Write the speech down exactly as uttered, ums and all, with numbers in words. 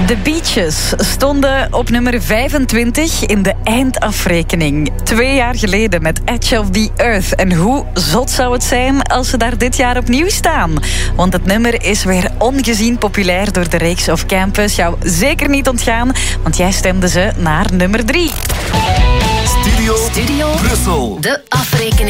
De Beaches stonden op nummer vijfentwintig in de eindafrekening. Twee jaar geleden met Edge of the Earth. En hoe zot zou het zijn als ze daar dit jaar opnieuw staan? Want het nummer is weer ongezien populair door de reeks Off Campus. Jou zeker niet ontgaan, want jij stemde ze naar nummer drie. Studio, Studio Brussel. De afrekening.